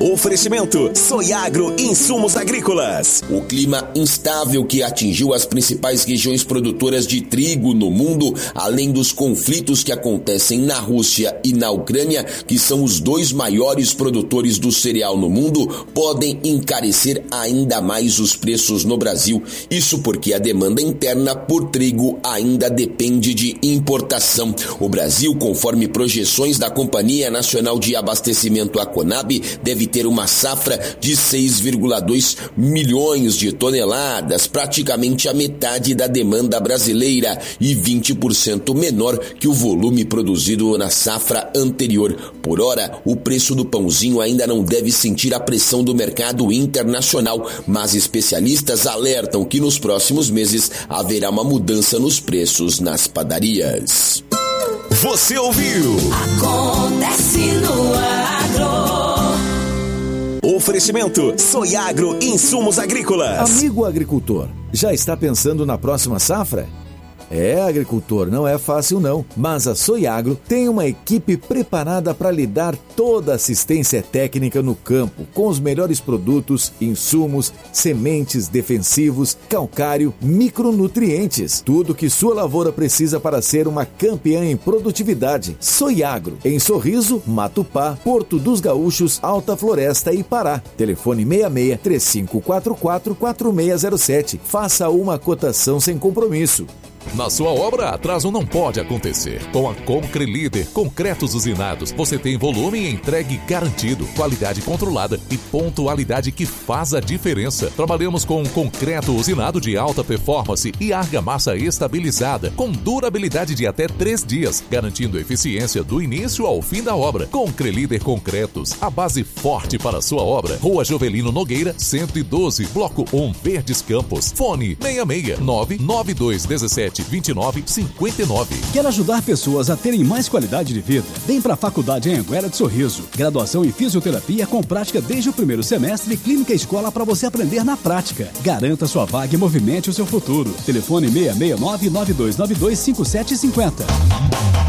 Oferecimento Soiagro Insumos Agrícolas. O clima instável que atingiu as principais regiões produtoras de trigo no mundo, além dos conflitos que acontecem na Rússia e na Ucrânia, que são os dois maiores produtores do cereal no mundo, podem encarecer ainda mais os preços no Brasil. Isso porque a demanda interna por trigo ainda depende de importação. O Brasil, conforme projeções da Companhia Nacional de Abastecimento, a Conab, deve ter uma safra de 6,2 milhões de toneladas, praticamente a metade da demanda brasileira e 20% menor que o volume produzido na safra anterior. Por ora, o preço do pãozinho ainda não deve sentir a pressão do mercado internacional, mas especialistas alertam que nos próximos meses haverá uma mudança nos preços nas padarias. Você ouviu? Acontece no agro. Oferecimento Soiagro Insumos Agrícolas. Amigo agricultor, já está pensando na próxima safra? Agricultor, não é fácil não, mas a Soiagro tem uma equipe preparada para lhe dar toda a assistência técnica no campo, com os melhores produtos, insumos, sementes, defensivos, calcário, micronutrientes, tudo que sua lavoura precisa para ser uma campeã em produtividade. Soiagro, em Sorriso, Matupá, Porto dos Gaúchos, Alta Floresta e Pará. Telefone 66-3544-4607. Faça uma cotação sem compromisso. Na sua obra, atraso não pode acontecer. Com a Concrelíder Concretos Usinados, você tem volume e entregue garantido, qualidade controlada e pontualidade que faz a diferença. Trabalhamos com concreto usinado de alta performance e argamassa estabilizada, com durabilidade de até 3 dias, garantindo eficiência do início ao fim da obra. Concrelíder Concretos, a base forte para a sua obra. Rua Jovelino Nogueira, 112, Bloco 1, Verdes Campos. Fone 66-99217-2959. Quer ajudar pessoas a terem mais qualidade de vida? Vem para a Faculdade Anhanguera de Sorriso. Graduação em Fisioterapia com prática desde o primeiro semestre e clínica escola para você aprender na prática. Garanta sua vaga e movimente o seu futuro. Telefone 669-9292-5750.